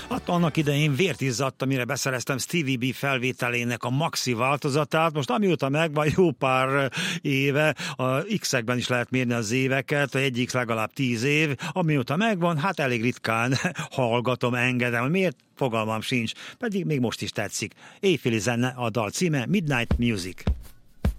Hát annak idején vért izzadt, amire beszereztem Stevie B felvételének a maxi változatát. Most amióta megvan jó pár éve, a X-ekben is lehet mérni az éveket, egyik legalább 10 év, amióta megvan, hát elég ritkán hallgatom, engedem. Miért? Fogalmam sincs, pedig még most is tetszik. Éjféli zene a dal címe, Midnight Music.